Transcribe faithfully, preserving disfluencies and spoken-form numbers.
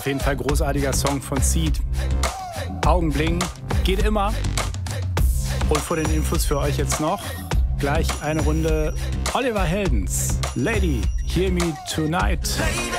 Auf jeden Fall großartiger Song von Seed. Augenbling geht immer. Und vor den Infos für euch jetzt noch gleich eine Runde Oliver Heldens. Lady, Hear Me Tonight.